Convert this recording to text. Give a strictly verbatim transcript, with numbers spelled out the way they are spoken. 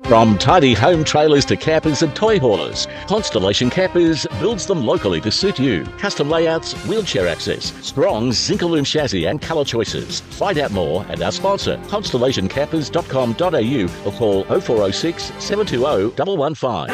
From tidy home trailers to campers and toy haulers, Constellation Campers builds them locally to suit you. Custom layouts, wheelchair access, strong Zinc-Alume chassis and colour choices. Find out more at our sponsor, constellation campers dot com dot a u or call oh four oh six, seven two oh, one one five.